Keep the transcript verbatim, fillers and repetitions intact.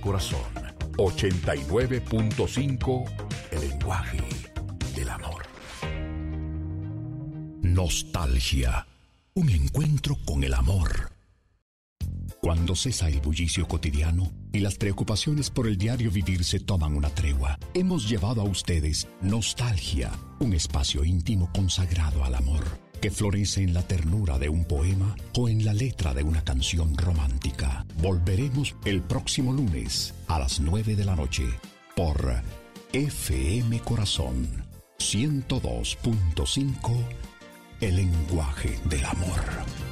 Corazón. ochenta y nueve punto cinco, el lenguaje del amor. Nostalgia, un encuentro con el amor. Cuando cesa el bullicio cotidiano y las preocupaciones por el diario vivir se toman una tregua, hemos llevado a ustedes Nostalgia, un espacio íntimo consagrado al amor, que florece en la ternura de un poema o en la letra de una canción romántica. Volveremos el próximo lunes a las nueve de la noche por F M Corazón ciento dos punto cinco, el lenguaje del amor.